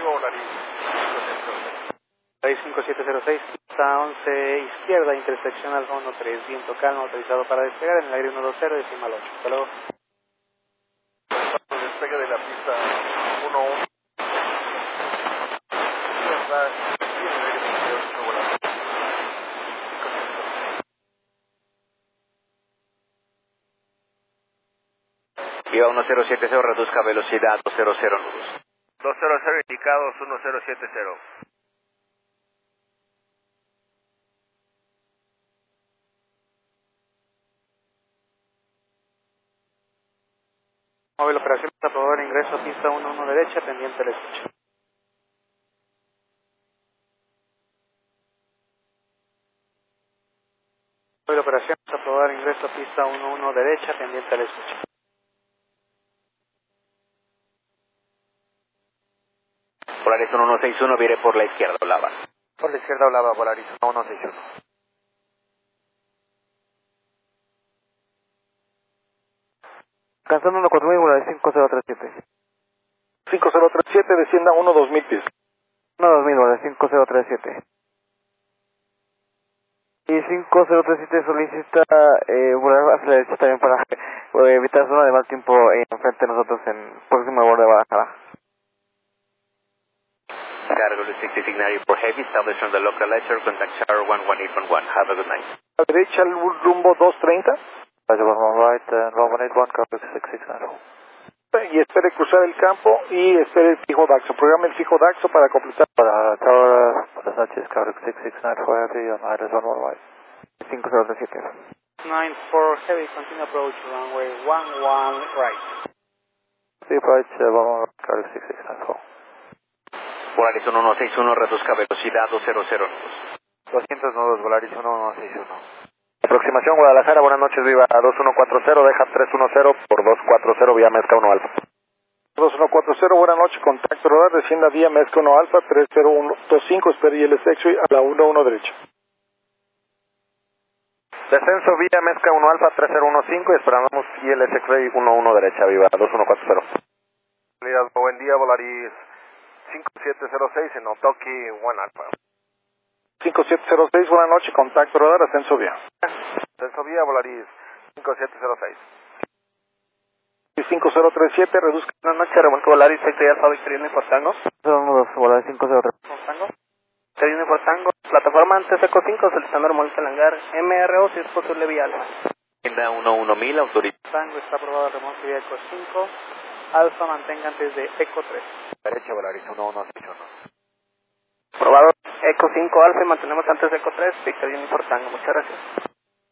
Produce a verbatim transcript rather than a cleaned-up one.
arriba, Volaris cinco siete cero seis, pista once izquierda, intersección Alfa uno tres, viento calmo, autorizado para despegar en el aire uno dos cero, decimal ocho. Hasta luego. Despegue de la pista uno uno. Viva uno cero siete cero, reduzca velocidad dos cero cero nudos. dos cero cero indicados, uno cero siete cero. Móvil operación, aprobador, ingreso a pista uno uno derecha, pendiente a la escucha. Móvil operación, aprobador, ingreso a pista uno uno derecha, pendiente a la escucha. Polaris uno uno seis uno, vire por la izquierda, Olava. Por la izquierda, Olava, Polaris uno uno seis uno. Cansando uno cuatro mil, Volaris cinco cero tres siete. cinco cero tres siete, descienda uno dos mil pies. uno dos mil, Volaris cinco cero tres siete. Y cinco cero tres siete solicita eh, volar hacia la derecha también para eh, evitar zona de mal tiempo eh, enfrente de nosotros en próximo borde de Guadalajara. Cargo sixty Signary for Heavy, established on the localizer, contact Tower one one eight one one. Have a good night. A la derecha, el rumbo dos treinta. Roger, one right, uh, one one eight one, cargo six six nine. Y espere cruzar el campo y espere el fijo Daxo. Programa el fijo Daxo para completar. Para Tower, buenas noches, cargo six six nine for Heavy, on Iris one one right. cinco cero tres siete. nine four heavy, continue approach, runway one one right. Sí, approach, uh, one one right, cargo six six nine four. Polaris uno uno seis uno, reduzca velocidad dos cero cero nudos. doscientos nudos, Volaris uno uno seis uno. Aproximación Guadalajara, buenas noches, viva dos uno cuatro cero, deja tres uno cero por dos cuatro cero vía Mezca uno Alfa. dos uno cuatro cero, buenas noches, contacto radar, descienda vía Mezca uno Alfa, tres cero uno dos cinco, espere y el X-Ray a la uno uno derecha. Descenso vía Mezca uno Alfa, tres cero uno cinco y esperamos I L S X-Ray uno uno derecha, viva dos uno cuatro cero. Buen día, Volaris cinco siete cero seis en Otoki uno Alfa. cinco siete cero seis, buenas noches, contacto radar, ascenso vía. Ascenso vía, Volaris cinco siete cero seis. Y cinco cero tres siete, reduzca. Buenas noches, remolque Volaris seis Alfa, Victorino y Portango. uno dos, Volaris cinco cero tres. Portango. Victorino y Portango. Plataforma antes Eco cinco, solicitando remolque al hangar M R O si es posible vía Alfa. Agenda uno uno mil, autoriza. Portango está aprobado el remolque vía Eco cinco. Alfa mantenga antes de Eco tres. Derecha, Volaris uno uno seis uno. Aprobado Eco cinco Alfa y mantenemos antes de Eco tres, Victorino y Portango. Muchas gracias.